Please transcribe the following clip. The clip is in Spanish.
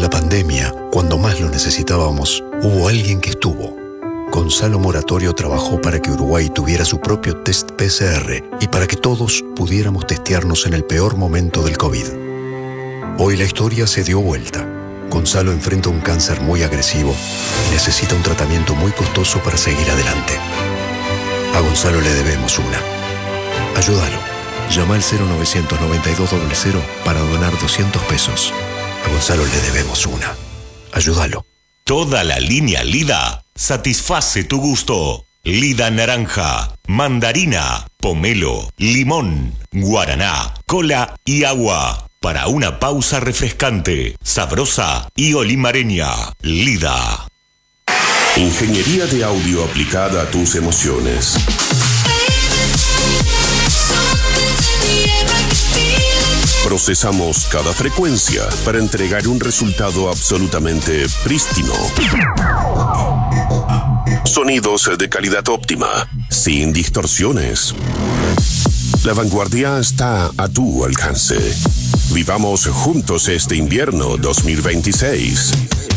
la pandemia, cuando más lo necesitábamos, hubo alguien que estuvo. Gonzalo Moratorio trabajó para que Uruguay tuviera su propio test PCR y para que todos pudiéramos testearnos en el peor momento del COVID. Hoy la historia se dio vuelta. Gonzalo enfrenta un cáncer muy agresivo y necesita un tratamiento muy costoso para seguir adelante. A Gonzalo le debemos una. Ayúdalo. Llama al 099200 para donar 200 pesos. A Gonzalo le debemos una. Ayúdalo. Toda la línea Lida satisface tu gusto. Lida naranja, mandarina, pomelo, limón, guaraná, cola y agua. Para una pausa refrescante, sabrosa y olimareña. Lida. Ingeniería de audio aplicada a tus emociones. Procesamos cada frecuencia para entregar un resultado absolutamente prístino. Sonidos de calidad óptima, sin distorsiones. La vanguardia está a tu alcance. Vivamos juntos este invierno 2026.